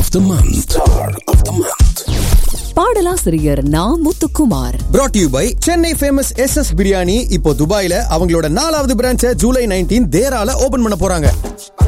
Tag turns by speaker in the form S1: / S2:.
S1: of the month.
S2: பாடலாசிரியர் நா. Muthukumar.
S3: brought to you by Chennai famous SS biryani இப்போ துபாயில அவங்களோட 4வது பிரான்ச்சை ஜூலை 19 தேரால ஓபன் பண்ண போறாங்க.